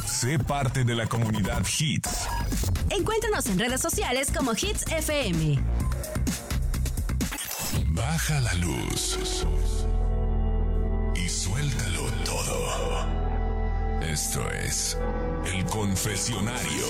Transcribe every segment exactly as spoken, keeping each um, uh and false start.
Sé parte de la comunidad Hits. Encuéntranos en redes sociales como Hits F M. Baja la luz y suéltalo todo. Esto es El Confesionario.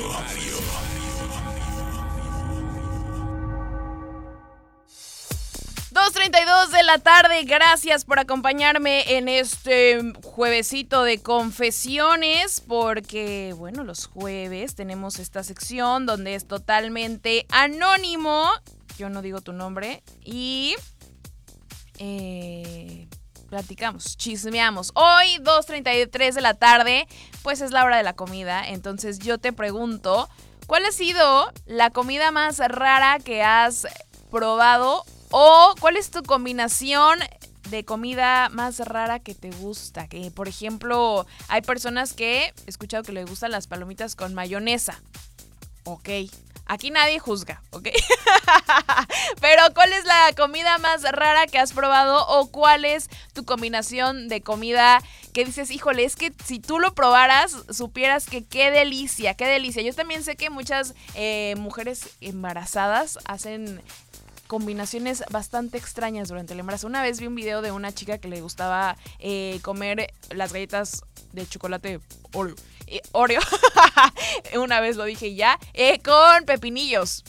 dos treinta y dos de la tarde, gracias por acompañarme en este juevesito de confesiones, porque, bueno, los jueves tenemos esta sección donde es totalmente anónimo, yo no digo tu nombre, y eh, platicamos, chismeamos. Hoy, dos treinta y tres de la tarde, pues es la hora de la comida, entonces yo te pregunto, ¿cuál ha sido la comida más rara que has probado? ¿O cuál es tu combinación de comida más rara que te gusta? Que, por ejemplo, hay personas que he escuchado que les gustan las palomitas con mayonesa. Ok, aquí nadie juzga, ¿ok? Pero, ¿cuál es la comida más rara que has probado? ¿O cuál es tu combinación de comida que dices, híjole, es que si tú lo probaras, supieras que qué delicia, qué delicia? Yo también sé que muchas eh, mujeres embarazadas hacen combinaciones bastante extrañas durante el embarazo. Una vez vi un video de una chica que le gustaba eh, comer las galletas de chocolate Oreo. Eh, Oreo. Una vez lo dije ya. Eh, con pepinillos.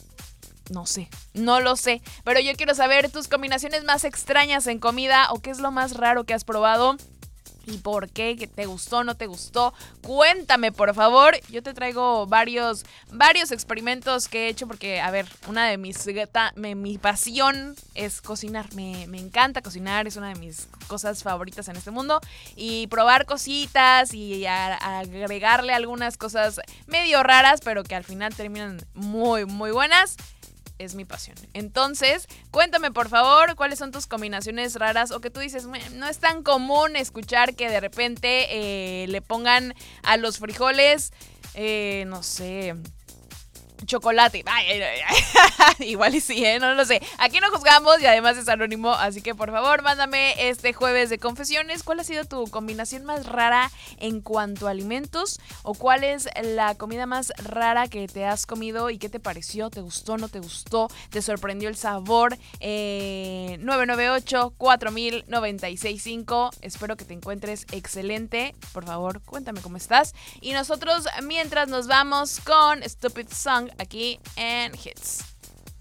No sé, no lo sé. Pero yo quiero saber tus combinaciones más extrañas en comida o qué es lo más raro que has probado. ¿Y por qué? ¿Que te gustó, no te gustó? Cuéntame, por favor. Yo te traigo varios, varios experimentos que he hecho porque, a ver, una de mis... Me, mi pasión es cocinar. Me, me encanta cocinar, es una de mis cosas favoritas en este mundo. Y probar cositas y a, a agregarle algunas cosas medio raras, pero que al final terminan muy, muy buenas. Es mi pasión. Entonces, cuéntame por favor cuáles son tus combinaciones raras o que tú dices, no es tan común escuchar que de repente eh, le pongan a los frijoles, eh, no sé, chocolate. Ay, ay, ay. Igual y sí, ¿eh? No lo sé. Aquí no juzgamos y además es anónimo, así que por favor mándame este jueves de confesiones. ¿Cuál ha sido tu combinación más rara en cuanto a alimentos? ¿O cuál es la comida más rara que te has comido y qué te pareció? ¿Te gustó, no te gustó? ¿Te sorprendió el sabor? Eh, nueve nueve ocho, cuatro mil, noventa y seis cinco. Espero que te encuentres excelente. Por favor, cuéntame cómo estás. Y nosotros mientras nos vamos con Stupid Song aquí en Hits.